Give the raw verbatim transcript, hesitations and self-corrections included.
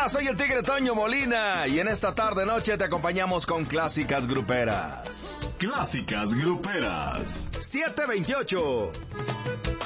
Hola, soy el Tigre Toño Molina y en esta tarde noche te acompañamos con Clásicas Gruperas. Clásicas Gruperas. siete veintiocho.